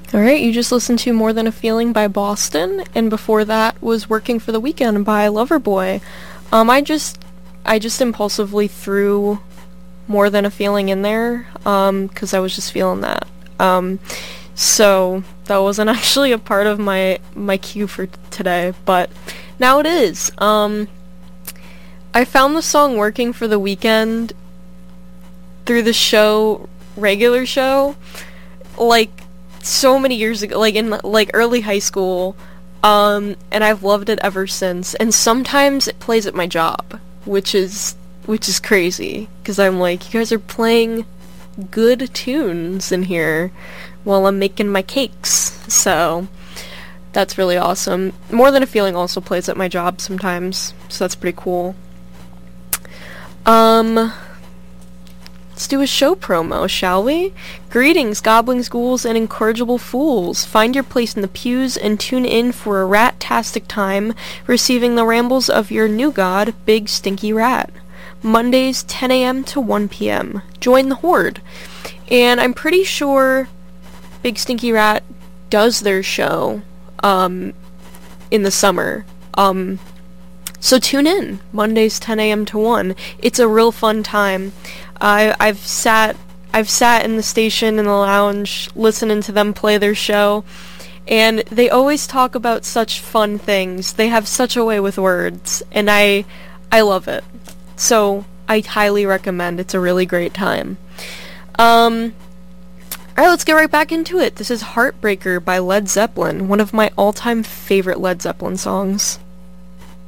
Alright, you just listened to More Than a Feeling by Boston, and before that was Working for the Weekend by Loverboy. I just impulsively threw More Than a Feeling in there, 'cause I was just feeling that. So that wasn't actually a part of my cue for today, but now it is. I found the song Working for the Weekend through the show, regular show, like so many years ago, like in like early high school, and I've loved it ever since. And sometimes it plays at my job, which is crazy because I'm like, you guys are playing good tunes in here while I'm making my cakes. So that's really awesome. More Than a Feeling also plays at my job sometimes, so that's pretty cool. Let's do a show promo, shall we? Greetings, goblins, ghouls, and incorrigible fools. Find your place in the pews and tune in for a rat-tastic time, receiving the rambles of your new god, Big Stinky Rat. Mondays, 10 a.m. to 1 p.m. Join the Horde. And I'm pretty sure Big Stinky Rat does their show, in the summer. So tune in, Mondays 10 a.m. to 1. It's a real fun time. I've sat in the station in the lounge listening to them play their show, and they always talk about such fun things. They have such a way with words, and I love it. So I highly recommend. It's a really great time. Alright, let's get right back into it. This is Heartbreaker by Led Zeppelin, one of my all-time favorite Led Zeppelin songs.